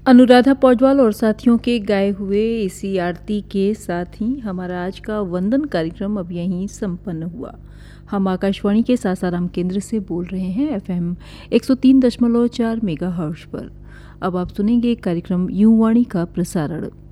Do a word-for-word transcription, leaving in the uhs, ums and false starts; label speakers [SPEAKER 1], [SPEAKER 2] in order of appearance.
[SPEAKER 1] अनुराधा पौडवाल और साथियों के गाए हुए इसी आरती के साथ ही हमारा आज का वंदन कार्यक्रम अब यहीं संपन्न हुआ। हम आकाशवाणी के सासाराम केंद्र से बोल रहे हैं एफएम एक सौ तीन दशमलव चार मेगाहर्ट्ज पर। अब आप सुनेंगे कार्यक्रम यूं वाणी का प्रसारण।